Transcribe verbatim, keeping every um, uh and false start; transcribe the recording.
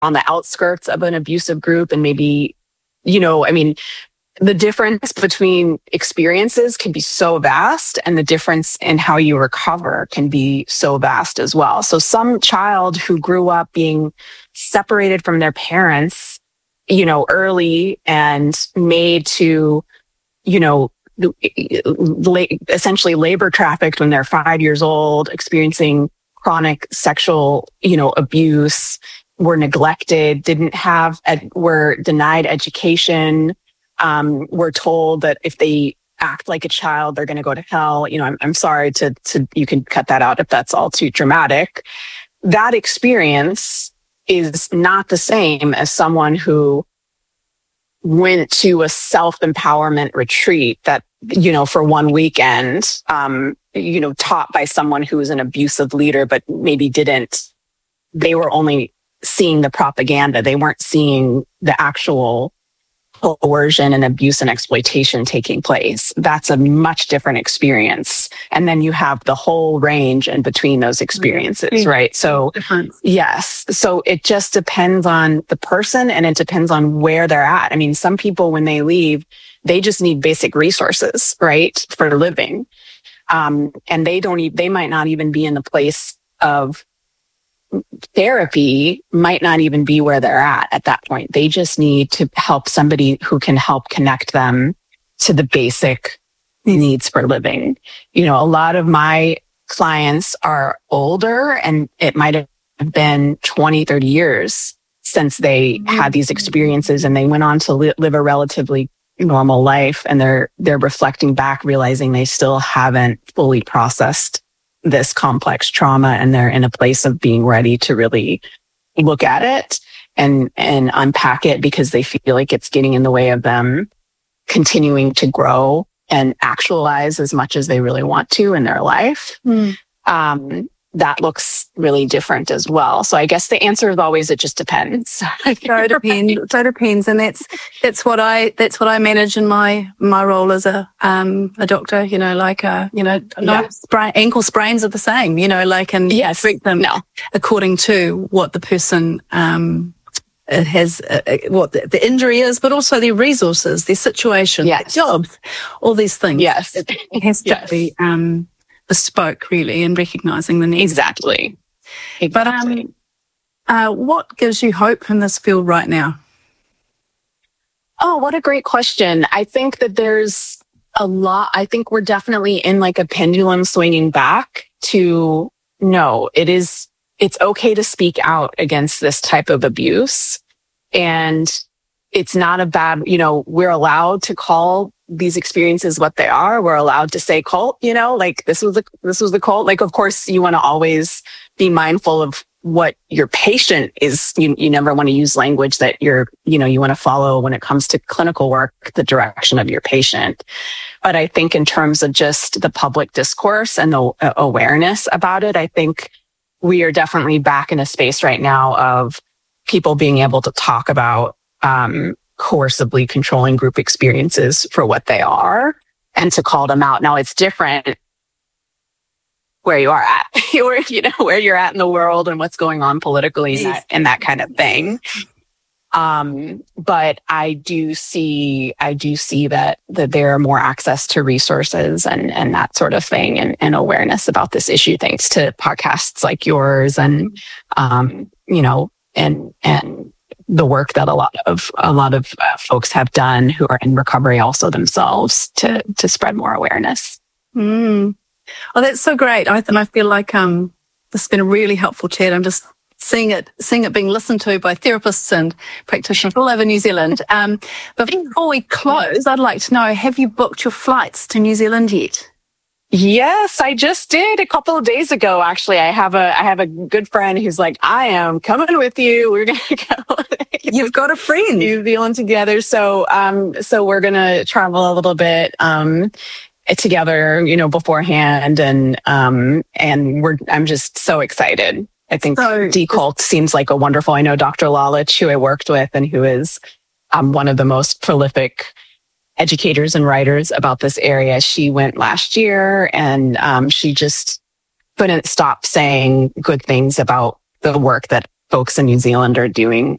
on the outskirts of an abusive group and maybe, you know, I mean, the difference between experiences can be so vast, and the difference in how you recover can be so vast as well. So some child who grew up being separated from their parents, you know, early and made to, you know, essentially labor trafficked when they're five years old, experiencing chronic sexual, you know, abuse, were neglected, didn't have, were denied education, um, were told that if they act like a child, they're going to go to hell. You know, I'm, I'm sorry to, to, you can cut that out if that's all too dramatic. That experience is not the same as someone who went to a self-empowerment retreat that, you know, for one weekend, um, you know, taught by someone who was an abusive leader, but maybe didn't, they were only seeing the propaganda. They weren't seeing the actual coercion and abuse and exploitation taking place. That's a much different experience. And then you have the whole range in between those experiences, right? So yes. So it just depends on the person, and it depends on where they're at. I mean, some people, when they leave, they just need basic resources, right, for living. Um, and they don't, e- they might not even be in the place of therapy, might not even be where they're at at that point. They just need to help somebody who can help connect them to the basic needs for living. You know, a lot of my clients are older, and it might have been twenty, thirty years since they had these experiences, and they went on to li- live a relatively normal life, and they're, they're reflecting back, realizing they still haven't fully processed this complex trauma, and they're in a place of being ready to really look at it and, and unpack it, because they feel like it's getting in the way of them continuing to grow and actualize as much as they really want to in their life. Mm. Um, that looks really different as well. So I guess the answer is always, it just depends. So it depends. So it depends. And that's, that's what I, that's what I manage in my, my role as a, um, a doctor, you know, like, uh, you know, no yeah. sprain, ankle sprains are the same, you know, like, and yes. treat them no. according to what the person, um, has, uh, what the, the injury is, but also their resources, their situation, yes. their jobs, all these things. Yes. It, it has to yes. be, um, bespoke, really, and recognizing the needs. Exactly. exactly. But um, uh, what gives you hope in this field right now? Oh, what a great question. I think that there's a lot. I think we're definitely in like a pendulum swinging back to no, it is, it's okay to speak out against this type of abuse. And it's not a bad, you know, we're allowed to call these experiences what they are. We're allowed to say cult, you know, like this was a, this was the cult. Like, of course, you want to always be mindful of what your patient is. You, you never want to use language that you're, you know, you want to follow when it comes to clinical work, the direction of your patient. But I think in terms of just the public discourse and the uh, awareness about it, I think we are definitely back in a space right now of people being able to talk about, um, coercively controlling group experiences for what they are and to call them out. Now it's different where you are at, or, you know, where you're at in the world and what's going on politically and that, and that kind of thing. Um, but I do see, I do see that, that there are more access to resources and, and that sort of thing, and, and awareness about this issue, thanks to podcasts like yours and, um, you know, and, and, the work that a lot of a lot of uh, folks have done who are in recovery also themselves to to spread more awareness. Mm. Oh, that's so great. I and I feel like um this has been a really helpful chat. I'm just seeing it seeing it being listened to by therapists and practitioners all over New Zealand. Um, but before we close, I'd like to know: have you booked your flights to New Zealand yet? Yes, I just did a couple of days ago. Actually, I have a I have a good friend who's like, I am coming with you. We're gonna go. You've got a friend. New Zealand together. So, um, so we're gonna travel a little bit, um, together, you know, beforehand, and um, and we're. I'm just so excited. I think so, D-Cult seems like a wonderful. I know Doctor Lalich, who I worked with, and who is um one of the most prolific educators and writers about this area. She went last year, and um, she just couldn't stop saying good things about the work that folks in New Zealand are doing